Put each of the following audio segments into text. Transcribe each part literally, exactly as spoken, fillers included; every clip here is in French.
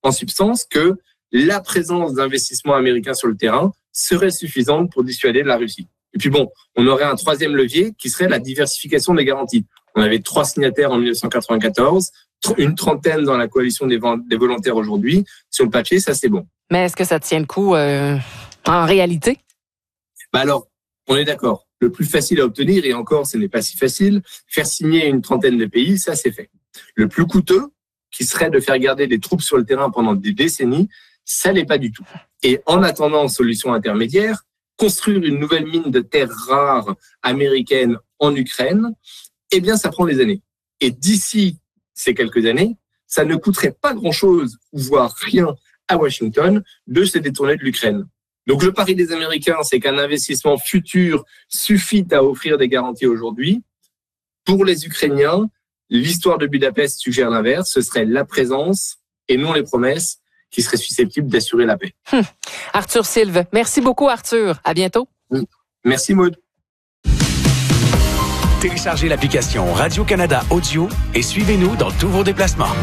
en substance que la présence d'investissements américains sur le terrain serait suffisante pour dissuader de la Russie. Et puis bon, on aurait un troisième levier qui serait la diversification des garanties. On avait trois signataires en dix-neuf cent quatre-vingt-quatorze, une trentaine dans la coalition des, des volontaires aujourd'hui. Sur le papier, ça c'est bon. Mais est-ce que ça tient le coup euh, en réalité? Bah alors, on est d'accord. Le plus facile à obtenir, et encore ce n'est pas si facile, faire signer une trentaine de pays, ça c'est fait. Le plus coûteux, qui serait de faire garder des troupes sur le terrain pendant des décennies, ça l'est pas du tout. Et en attendant solution intermédiaire, construire une nouvelle mine de terres rares américaine en Ukraine, eh bien ça prend des années. Et d'ici ces quelques années, ça ne coûterait pas grand-chose, voire rien, à Washington de se détourner de l'Ukraine. Donc le pari des Américains, c'est qu'un investissement futur suffit à offrir des garanties aujourd'hui. Pour les Ukrainiens, l'histoire de Budapest suggère l'inverse, ce serait la présence et non les promesses qui seraient susceptibles d'assurer la paix. Hum. Arthur Silve, merci beaucoup Arthur. À bientôt. Merci Maud. Téléchargez l'application Radio-Canada Audio et suivez-nous dans tous vos déplacements.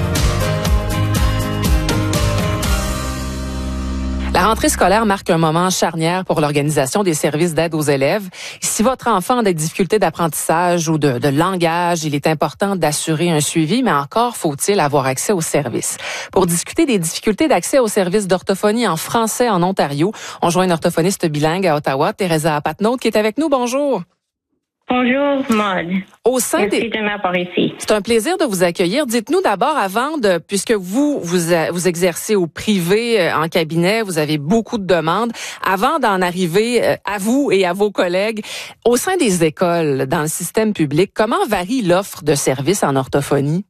La rentrée scolaire marque un moment charnière pour l'organisation des services d'aide aux élèves. Si votre enfant a des difficultés d'apprentissage ou de, de langage, il est important d'assurer un suivi, mais encore faut-il avoir accès aux services. Pour discuter des difficultés d'accès aux services d'orthophonie en français en Ontario, on joint une orthophoniste bilingue à Ottawa, Teresa Patnaud, qui est avec nous. Bonjour. Bonjour, Maud. Au sein Merci des... de m'avoir ici. C'est un plaisir de vous accueillir. Dites-nous d'abord, avant de, puisque vous, vous, vous exercez au privé, en cabinet, vous avez beaucoup de demandes. Avant d'en arriver à vous et à vos collègues, au sein des écoles, dans le système public, comment varie l'offre de services en orthophonie?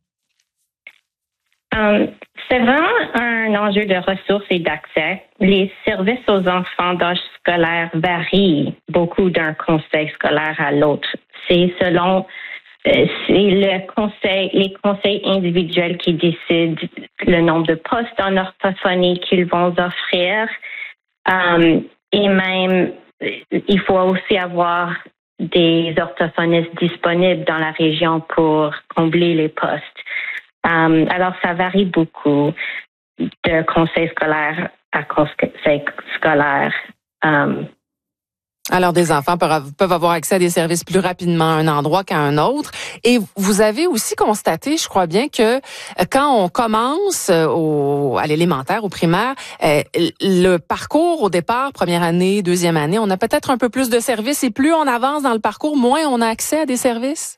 Um, c'est vraiment un enjeu de ressources et d'accès. Les services aux enfants d'âge scolaire varient beaucoup d'un conseil scolaire à l'autre. C'est selon euh, c'est le conseil, les conseils individuels qui décident le nombre de postes en orthophonie qu'ils vont offrir. Um, et même, il faut aussi avoir des orthophonistes disponibles dans la région pour combler les postes. Um, alors, ça varie beaucoup de conseil scolaire à conseil scolaire. Um, Alors, des enfants peuvent, peuvent avoir accès à des services plus rapidement à un endroit qu'à un autre. Et vous avez aussi constaté, je crois bien, que quand on commence au, à l'élémentaire, au primaire, euh, le parcours au départ, première année, deuxième année, on a peut-être un peu plus de services et plus on avance dans le parcours, moins on a accès à des services?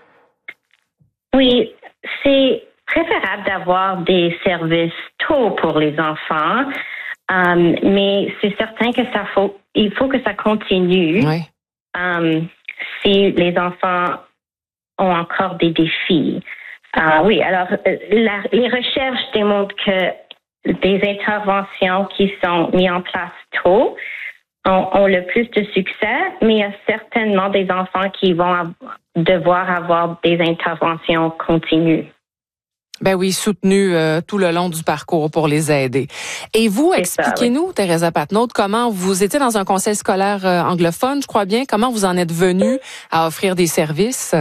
Oui, c'est préférable d'avoir des services tôt pour les enfants, um, mais c'est certain que ça faut, il faut que ça continue. Oui. Um, si les enfants ont encore des défis. Uh, oui, alors la, les recherches démontrent que des interventions qui sont mises en place tôt ont, ont le plus de succès, mais il y a certainement des enfants qui vont av- devoir avoir des interventions continues. Ben oui, soutenu euh, tout le long du parcours pour les aider. Et vous, C'est expliquez-nous, ça, oui. Teresa Patnaud, comment vous étiez dans un conseil scolaire euh, anglophone, je crois bien. Comment vous en êtes venu à offrir des services?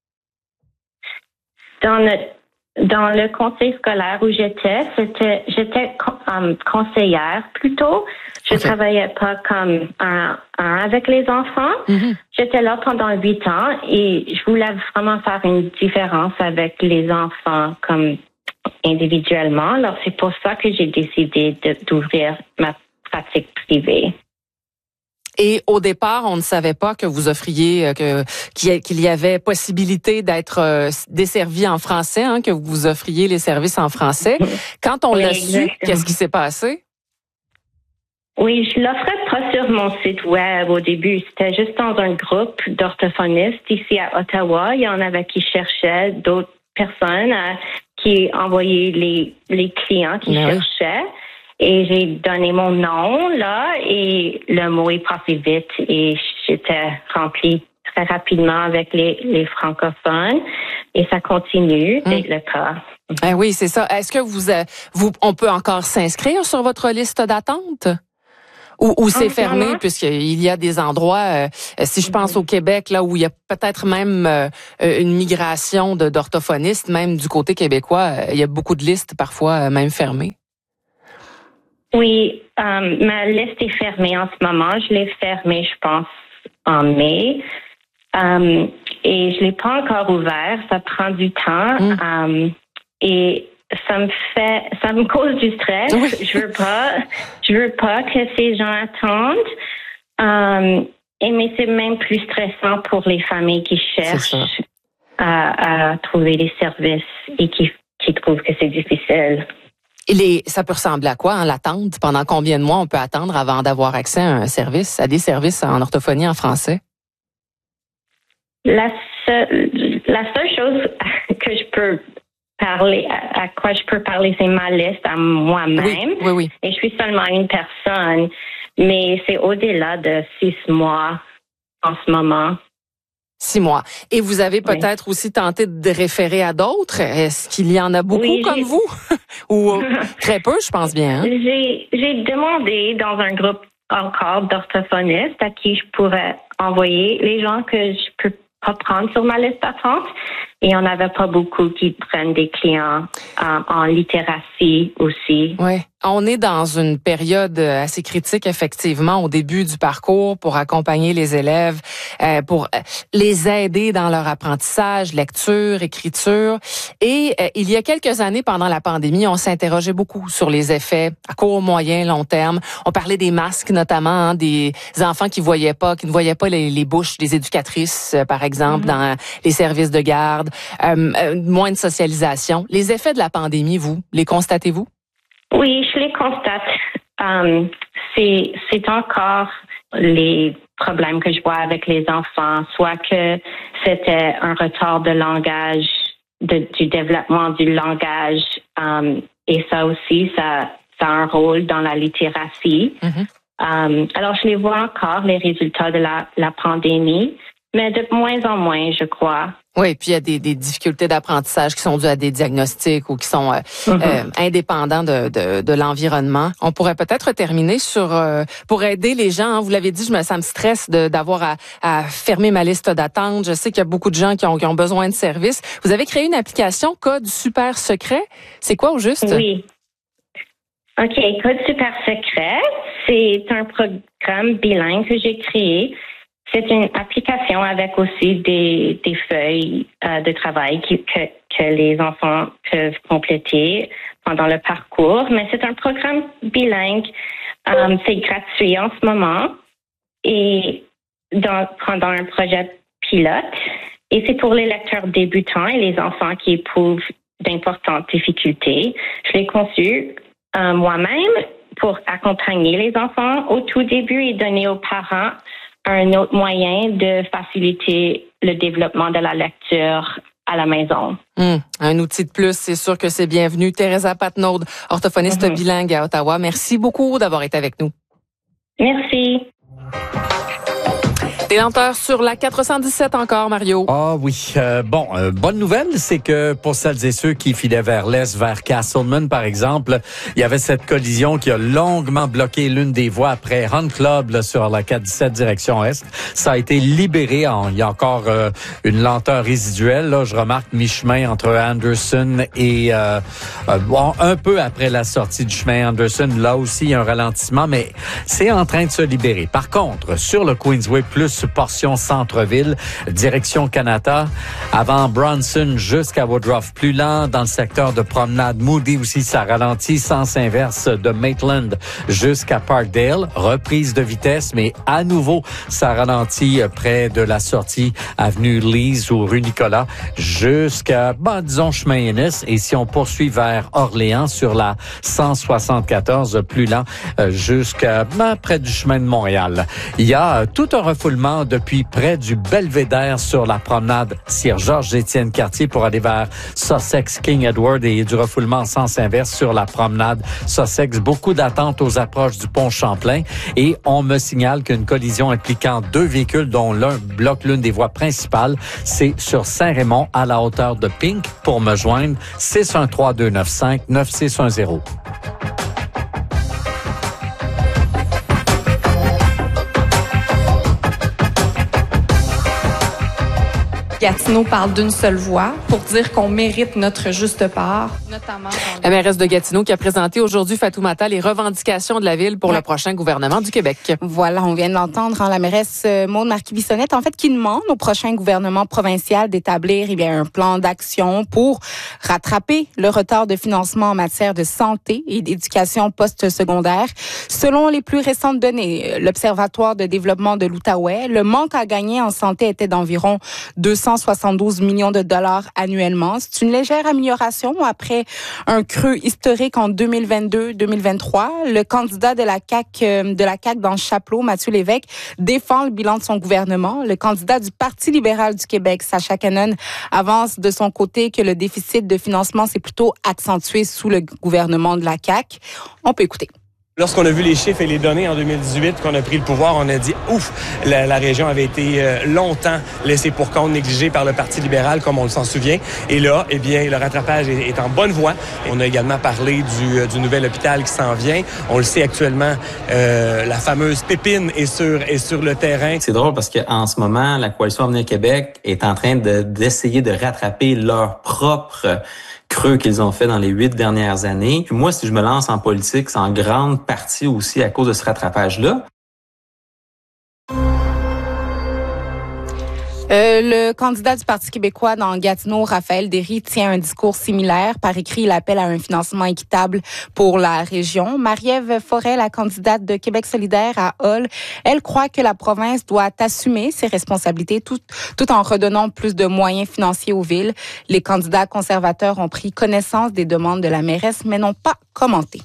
Dans le, dans le conseil scolaire où j'étais, c'était, j'étais um, conseillère plutôt. Je Okay. travaillais pas comme un, un avec les enfants. Mm-hmm. J'étais là pendant huit ans et je voulais vraiment faire une différence avec les enfants comme individuellement. Alors, c'est pour ça que j'ai décidé de, d'ouvrir ma pratique privée. Et au départ, on ne savait pas que vous offriez, euh, que qu'il y avait possibilité d'être euh, desservi en français, hein, que vous offriez les services en français. Quand on Oui, l'a su, exactement. qu'est-ce qui s'est passé? Oui, je l'offrais pas sur mon site web au début. C'était juste dans un groupe d'orthophonistes ici à Ottawa. Il y en avait qui cherchaient d'autres personnes euh, qui envoyaient les, les clients qui Mais oui. cherchaient. Et j'ai donné mon nom, là, et le mot est passé vite et j'étais remplie très rapidement avec les, les francophones. Et ça continue d'être Hum. le cas. Ah oui, c'est ça. Est-ce que vous, euh, vous, on peut encore s'inscrire sur votre liste d'attente? Ou, ou c'est En ce fermé, moment? puisqu'il y a des endroits, euh, si je pense au Québec, là où il y a peut-être même euh, une migration de, d'orthophonistes, même du côté québécois, euh, il y a beaucoup de listes parfois euh, même fermées. Oui, um, ma liste est fermée en ce moment. Je l'ai fermée, je pense, en mai. Um, et je l'ai pas encore ouvert. Ça prend du temps. Mm. Um, et ça me fait, ça me cause du stress. Oui. Je veux pas, je veux pas que ces gens attendent. Um, et mais c'est même plus stressant pour les familles qui cherchent à, à trouver des services et qui, qui trouvent que c'est difficile. Et les, ça peut ressembler à quoi, hein, l'attente? Pendant combien de mois on peut attendre avant d'avoir accès à un service, à des services en orthophonie en français? La seule, la seule chose que je peux parler, à, à quoi je peux parler, c'est ma liste à moi-même. Oui, oui, oui. Et je suis seulement une personne, mais c'est au-delà de six mois en ce moment. Six mois. Et vous avez peut-être oui. aussi tenté de référer à d'autres? Est-ce qu'il y en a beaucoup oui, comme vous? Ou très peu, je pense bien. Hein? J'ai, j'ai demandé dans un groupe encore d'orthophonistes à qui je pourrais envoyer les gens que je peux pas prendre sur ma liste d'attente. Et il n'y en avait pas beaucoup qui prennent des clients euh, en littératie aussi. Oui. On est dans une période assez critique, effectivement, au début du parcours pour accompagner les élèves, euh, pour les aider dans leur apprentissage, lecture, écriture. Et euh, il y a quelques années, pendant la pandémie, on s'interrogeait beaucoup sur les effets à court, moyen, long terme. On parlait des masques, notamment, hein, des enfants qui voyaient pas, qui ne voyaient pas les, les bouches des éducatrices, euh, par exemple, mm-hmm. dans les services de garde, euh, euh, moins de socialisation. Les effets de la pandémie, vous, les constatez-vous? Oui, je les constate. Um, c'est, c'est encore les problèmes que je vois avec les enfants, soit que c'était un retard de langage, de, du développement du langage, um, et ça aussi, ça, ça a un rôle dans la littératie. Mm-hmm. Um, alors, je les vois encore, les résultats de la, la pandémie, mais de moins en moins, je crois. Oui, puis il y a des, des difficultés d'apprentissage qui sont dues à des diagnostics ou qui sont euh, mm-hmm. euh, indépendants de, de, de l'environnement. On pourrait peut-être terminer sur euh, pour aider les gens. Hein, vous l'avez dit, je me, ça me stresse de, d'avoir à, à fermer ma liste d'attente. Je sais qu'il y a beaucoup de gens qui ont, qui ont besoin de services. Vous avez créé une application Code Super Secret. C'est quoi au juste? Oui. OK, Code Super Secret, c'est un programme bilingue que j'ai créé. C'est une application avec aussi des, des feuilles euh, de travail qui, que, que les enfants peuvent compléter pendant le parcours. Mais c'est un programme bilingue. Um, c'est gratuit en ce moment et dans, pendant un projet pilote. Et c'est pour les lecteurs débutants et les enfants qui éprouvent d'importantes difficultés. Je l'ai conçu euh, moi-même pour accompagner les enfants au tout début et donner aux parents un autre moyen de faciliter le développement de la lecture à la maison. Mmh, un outil de plus, c'est sûr que c'est bienvenu. Thérèsa Patnaud, orthophoniste mm-hmm. bilingue à Ottawa. Merci beaucoup d'avoir été avec nous. Merci. Des lenteurs sur la quatre cent dix-sept encore, Mario. Ah oui. Euh, bon, euh, bonne nouvelle, c'est que pour celles et ceux qui filaient vers l'est, vers Castleman, par exemple, il y avait cette collision qui a longuement bloqué l'une des voies après Hunt Club là, sur la quatre cent dix-sept direction est. Ça a été libéré. En, il y a encore euh, une lenteur résiduelle. Là, je remarque mi-chemin entre Anderson et euh, euh, bon, un peu après la sortie du chemin Anderson. Là aussi, il y a un ralentissement, mais c'est en train de se libérer. Par contre, sur le Queensway Plus, portion centre-ville, direction Kanata, avant Bronson jusqu'à Woodruff. Plus lent dans le secteur de promenade Moody aussi, ça ralentit. Sens inverse de Maitland jusqu'à Parkdale. Reprise de vitesse, mais à nouveau, ça ralentit près de la sortie avenue Lees ou rue Nicolas jusqu'à, ben, disons, chemin Ennis. Et si on poursuit vers Orléans sur la cent soixante-quatorze, plus lent jusqu'à ben, près du chemin de Montréal. Il y a tout un refoulement depuis près du Belvédère sur la promenade Sir Georges-Étienne Cartier pour aller vers Sussex King Edward et du refoulement en sens inverse sur la promenade Sussex. Beaucoup d'attentes aux approches du pont Champlain et on me signale qu'une collision impliquant deux véhicules dont l'un bloque l'une des voies principales, c'est sur Saint-Raymond à la hauteur de Pink. Pour me joindre, six un trois deux neuf cinq neuf six un zéro. Il Gatineau parle d'une seule voix pour dire qu'on mérite notre juste part, notamment dans... La mairesse de Gatineau qui a présenté aujourd'hui, Fatoumata, les revendications de la ville pour ouais. le prochain gouvernement du Québec. Voilà, on vient de l'entendre, hein, la mairesse euh, Maude Marquis-Bissonnette, en fait, qui demande au prochain gouvernement provincial d'établir eh bien, un plan d'action pour rattraper le retard de financement en matière de santé et d'éducation post-secondaire. Selon les plus récentes données, l'Observatoire de développement de l'Outaouais, le manque à gagner en santé était d'environ deux cent soixante-douze millions de dollars annuellement. C'est une légère amélioration après un creux historique en deux mille vingt-deux deux mille vingt-trois. Le candidat de la C A Q, de la C A Q dans Chapleau, Mathieu Lévesque, défend le bilan de son gouvernement. Le candidat du Parti libéral du Québec, Sacha Cannon, avance de son côté que le déficit de financement s'est plutôt accentué sous le gouvernement de la C A Q. On peut écouter. Lorsqu'on a vu les chiffres et les données en deux mille dix-huit, qu'on a pris le pouvoir, on a dit « Ouf! » La, la région avait été euh, longtemps laissée pour compte, négligée par le Parti libéral, comme on s'en souvient. Et là, eh bien, le rattrapage est, est en bonne voie. On a également parlé du, du nouvel hôpital qui s'en vient. On le sait actuellement, euh, la fameuse Pépine est sur, est sur le terrain. C'est drôle parce qu'en ce moment, la Coalition Avenir Québec est en train de, d'essayer de rattraper leur propre creux qu'ils ont fait dans les huit dernières années. Puis moi, si je me lance en politique, c'est en grande partie aussi à cause de ce rattrapage-là. Euh, le candidat du Parti québécois dans Gatineau, Raphaël Derry, tient un discours similaire. Par écrit, il appelle à un financement équitable pour la région. Marie-Ève Forêt, la candidate de Québec solidaire à Hull, elle croit que la province doit assumer ses responsabilités tout, tout en redonnant plus de moyens financiers aux villes. Les candidats conservateurs ont pris connaissance des demandes de la mairesse, mais n'ont pas commenté.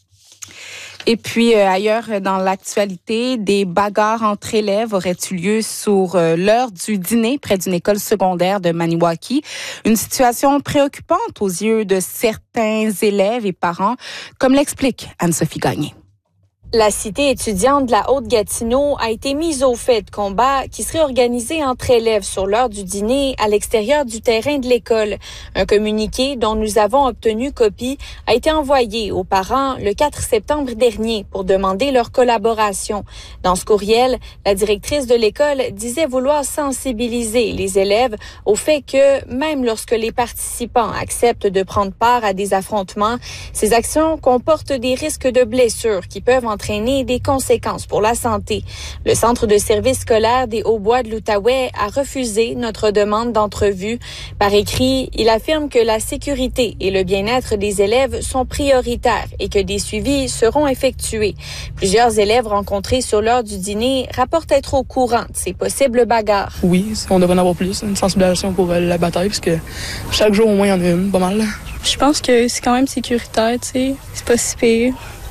Et puis, euh, ailleurs dans l'actualité, des bagarres entre élèves auraient eu lieu sur euh, l'heure du dîner près d'une école secondaire de Maniwaki. Une situation préoccupante aux yeux de certains élèves et parents, comme l'explique Anne-Sophie Gagné. La cité étudiante de la Haute-Gatineau a été mise au fait de combat qui serait organisé entre élèves sur l'heure du dîner à l'extérieur du terrain de l'école. Un communiqué dont nous avons obtenu copie a été envoyé aux parents le quatre septembre dernier pour demander leur collaboration. Dans ce courriel, la directrice de l'école disait vouloir sensibiliser les élèves au fait que même lorsque les participants acceptent de prendre part à des affrontements, ces actions comportent des risques de blessures qui peuvent entraîner des conséquences pour la santé. Le Centre de services scolaires des Hauts-Bois de l'Outaouais a refusé notre demande d'entrevue. Par écrit, il affirme que la sécurité et le bien-être des élèves sont prioritaires et que des suivis seront effectués. Plusieurs élèves rencontrés sur l'heure du dîner rapportent être au courant de ces possibles bagarres. Oui, on devrait en avoir plus, une sensibilisation pour la bataille, parce que chaque jour, au moins, il y en a une, pas mal. Je pense que c'est quand même sécuritaire, tu sais. C'est pas si pire.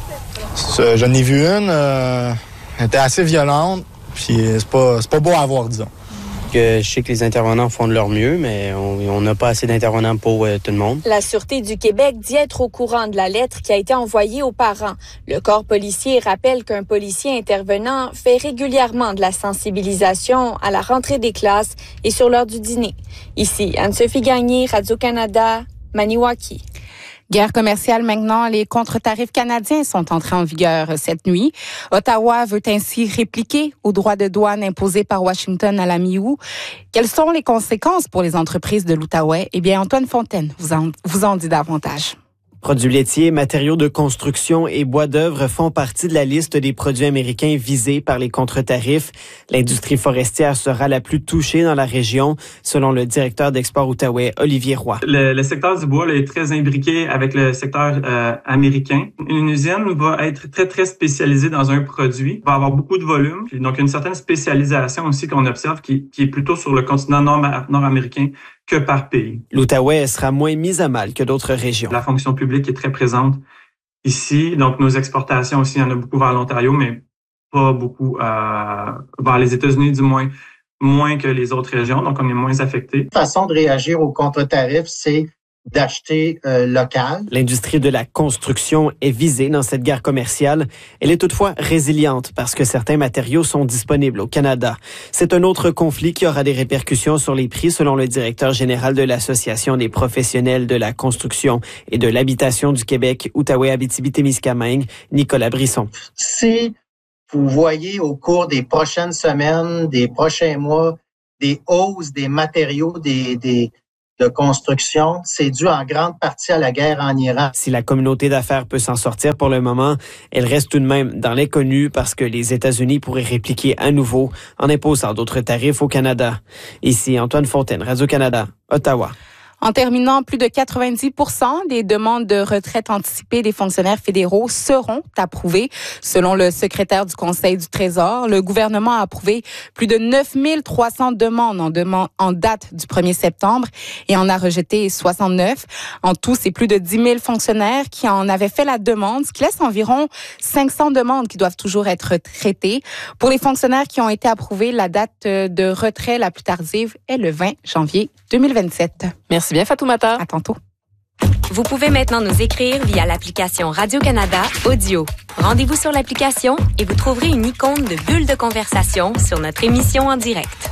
J'en ai vu une, euh, elle était assez violente, puis c'est pas, c'est pas beau à voir, disons. Que je sais que les intervenants font de leur mieux, mais on n'a pas assez d'intervenants pour euh, tout le monde. La Sûreté du Québec dit être au courant de la lettre qui a été envoyée aux parents. Le corps policier rappelle qu'un policier intervenant fait régulièrement de la sensibilisation à la rentrée des classes et sur l'heure du dîner. Ici, Anne-Sophie Gagné, Radio-Canada, Maniwaki. Guerre commerciale maintenant, les contre-tarifs canadiens sont entrés en vigueur cette nuit. Ottawa veut ainsi répliquer aux droits de douane imposés par Washington à la mi-août. Quelles sont les conséquences pour les entreprises de l'Outaouais? Eh bien, Antoine Fontaine vous en, vous en dit davantage. Produits laitiers, matériaux de construction et bois d'œuvre font partie de la liste des produits américains visés par les contre-tarifs. L'industrie forestière sera la plus touchée dans la région, selon le directeur d'Export Outaouais, Olivier Roy. Le, le secteur du bois là, est très imbriqué avec le secteur euh, américain. Une usine va être très, très spécialisée dans un produit, va avoir beaucoup de volume. Puis donc, il y a une certaine spécialisation aussi qu'on observe qui, qui est plutôt sur le continent nord, nord-américain que par pays. L'Outaouais sera moins mis à mal que d'autres régions. La fonction publique est très présente ici. Donc, nos exportations aussi, il y en a beaucoup vers l'Ontario, mais pas beaucoup euh, vers les États-Unis, du moins, moins que les autres régions. Donc, on est moins affectés. La façon de réagir aux contre-tarifs, c'est d'acheter euh, local. L'industrie de la construction est visée dans cette guerre commerciale. Elle est toutefois résiliente parce que certains matériaux sont disponibles au Canada. C'est un autre conflit qui aura des répercussions sur les prix selon le directeur général de l'Association des professionnels de la construction et de l'habitation du Québec, Outaouais-Abitibi-Témiscamingue, Nicolas Brisson. Si vous voyez au cours des prochaines semaines, des prochains mois, des hausses des matériaux, des, des de construction, c'est dû en grande partie à la guerre en Iran. Si la communauté d'affaires peut s'en sortir pour le moment, elle reste tout de même dans l'inconnu parce que les États-Unis pourraient répliquer à nouveau en imposant d'autres tarifs au Canada. Ici Antoine Fontaine, Radio-Canada, Ottawa. En terminant, plus de quatre-vingt-dix pour cent des demandes de retraite anticipée des fonctionnaires fédéraux seront approuvées. Selon le secrétaire du Conseil du Trésor, le gouvernement a approuvé plus de neuf mille trois cents demandes en, demande, en date du premier septembre et en a rejeté soixante-neuf. En tout, c'est plus de dix mille fonctionnaires qui en avaient fait la demande, ce qui laisse environ cinq cents demandes qui doivent toujours être traitées. Pour les fonctionnaires qui ont été approuvés, la date de retrait la plus tardive est le vingt janvier deux mille vingt-sept. Merci bien, Fatoumata. À tantôt. Vous pouvez maintenant nous écrire via l'application Radio-Canada Audio. Rendez-vous sur l'application et vous trouverez une icône de bulle de conversation sur notre émission en direct.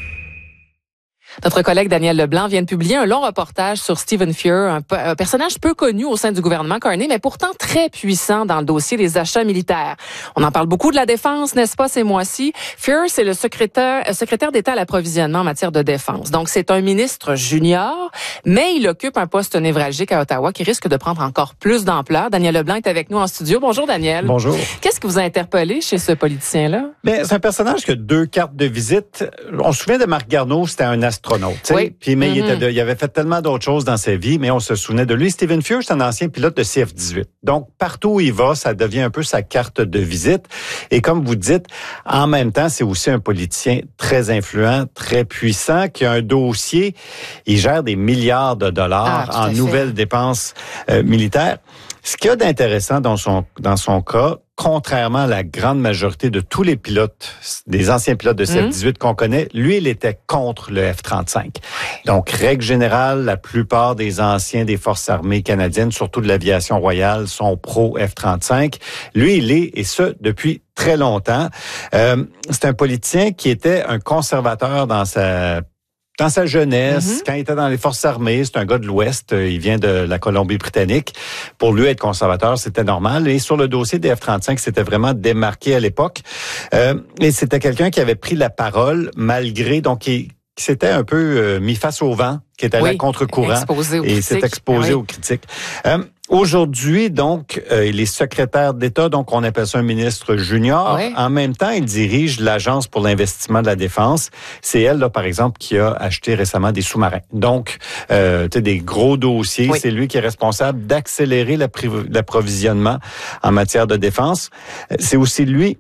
Notre collègue Daniel Leblanc vient de publier un long reportage sur Stephen Fuhr, un, p- un personnage peu connu au sein du gouvernement Carney, mais pourtant très puissant dans le dossier des achats militaires. On en parle beaucoup de la défense, n'est-ce pas, ces mois-ci? Fuhr, c'est le secrétaire, euh, secrétaire d'État à l'approvisionnement en matière de défense. Donc, c'est un ministre junior, mais il occupe un poste névralgique à Ottawa qui risque de prendre encore plus d'ampleur. Daniel Leblanc est avec nous en studio. Bonjour, Daniel. Bonjour. Qu'est-ce qui vous a interpellé chez ce politicien-là? Ben, c'est un personnage qui a deux cartes de visite. On se souvient de Marc Garneau, c'était un astronaute. Oui. Puis, mais mm-hmm. il, était de, il avait fait tellement d'autres choses dans sa vie, mais on se souvenait de lui. Stephen Fuhr, c'est un ancien pilote de C F dix-huit. Donc, partout où il va, ça devient un peu sa carte de visite. Et comme vous dites, en même temps, c'est aussi un politicien très influent, très puissant, qui a un dossier. Il gère des milliards de dollars ah, en nouvelles dépenses euh, militaires. Ce qu'il y a d'intéressant dans son, dans son cas, contrairement à la grande majorité de tous les pilotes, des anciens pilotes de C F dix-huit mmh. qu'on connaît, lui, il était contre le F trente-cinq. Donc, règle générale, la plupart des anciens des forces armées canadiennes, surtout de l'aviation royale, sont pro F trente-cinq. Lui, il est, et ce, depuis très longtemps. Euh, c'est un politicien qui était un conservateur dans sa Dans sa jeunesse, mm-hmm. quand il était dans les forces armées, c'est un gars de l'Ouest, il vient de la Colombie-Britannique. Pour lui, être conservateur, c'était normal. Et sur le dossier des F trente-cinq, c'était vraiment démarqué à l'époque. Euh, et c'était quelqu'un qui avait pris la parole malgré, donc qui, qui s'était un peu euh, mis face au vent, qui était allé oui, à contre-courant exposé aux et s'est exposé ah oui. aux critiques. Euh, Aujourd'hui, donc, euh, il est secrétaire d'État, donc on appelle ça un ministre junior. Oui. En même temps, il dirige l'Agence pour l'investissement de la défense. C'est elle, là, par exemple, qui a acheté récemment des sous-marins. Donc, euh, tu sais, des gros dossiers. Oui. C'est lui qui est responsable d'accélérer l'approvisionnement en matière de défense. C'est aussi lui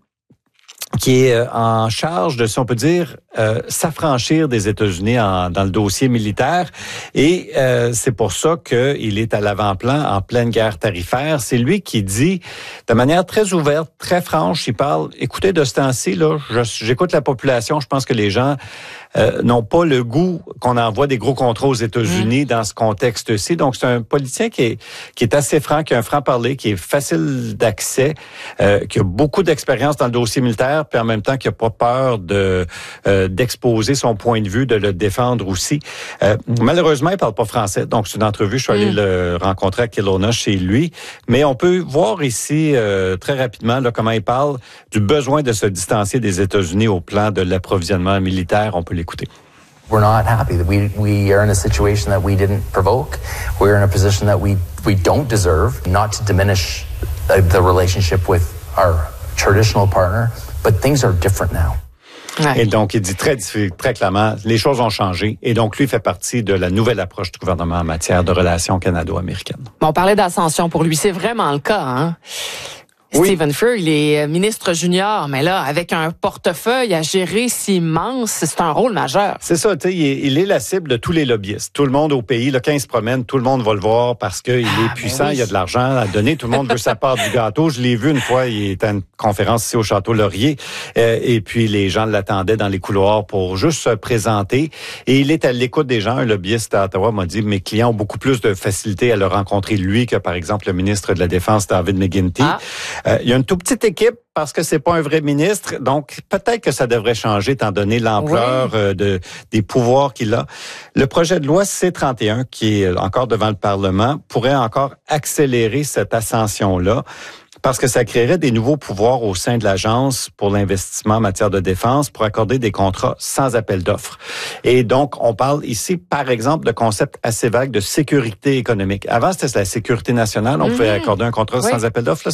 qui est en charge de, si on peut dire, euh, s'affranchir des États-Unis en, dans le dossier militaire. Et euh, c'est pour ça qu'il est à l'avant-plan en pleine guerre tarifaire. C'est lui qui dit, de manière très ouverte, très franche, il parle, écoutez, de ce temps-ci, là, je, j'écoute la population, je pense que les gens euh, n'ont pas le goût qu'on envoie des gros contrats aux États-Unis mmh. dans ce contexte-ci. Donc, c'est un politicien qui est, qui est assez franc, qui a un franc-parler, qui est facile d'accès, euh, qui a beaucoup d'expérience dans le dossier militaire, puis en même temps qui n'a pas peur de euh, d'exposer son point de vue, de le défendre aussi. Euh, malheureusement, il parle pas français, donc c'est une entrevue, je suis allé mm. le rencontrer à Kelowna chez lui, mais on peut voir ici euh, très rapidement là, comment il parle du besoin de se distancier des États-Unis au plan de l'approvisionnement militaire. On peut l'écouter. We're not happy that we we are in a situation that we didn't provoke. We're in a position that we we don't deserve. Not to diminish the, the relationship with our traditional partner. But things are different now. Ouais. Et donc, il dit très, très clairement, les choses ont changé. Et donc, lui fait partie de la nouvelle approche du gouvernement en matière de relations canado-américaines. Bon, on parlait d'ascension pour lui. C'est vraiment le cas, hein? Oui. Stephen Fuhr, il est ministre junior, mais là, avec un portefeuille à gérer si immense, c'est un rôle majeur. C'est ça, tu sais, il est, il est la cible de tous les lobbyistes. Tout le monde au pays, là, quand il se promène, tout le monde va le voir parce qu'il ah, est puissant, oui. il a de l'argent à donner, tout le monde veut sa part du gâteau. Je l'ai vu une fois, il était à une conférence ici au Château Laurier, euh, et puis les gens l'attendaient dans les couloirs pour juste se présenter. Et il est à l'écoute des gens. Un lobbyiste à Ottawa m'a dit, mes clients ont beaucoup plus de facilité à le rencontrer lui que, par exemple, le ministre de la Défense, David McGuinty. Ah. Euh, il y a une toute petite équipe parce que c'est pas un vrai ministre, donc peut-être que ça devrait changer étant donné l'ampleur oui. euh, de des pouvoirs qu'il a. Le projet de loi C trente et un, qui est encore devant le Parlement, pourrait encore accélérer cette ascension-là. Parce que ça créerait des nouveaux pouvoirs au sein de l'Agence pour l'investissement en matière de défense pour accorder des contrats sans appel d'offres. Et donc, on parle ici, par exemple, de concepts assez vagues de sécurité économique. Avant, c'était la sécurité nationale. On mmh. pouvait accorder un contrat oui. sans appel d'offres. Là,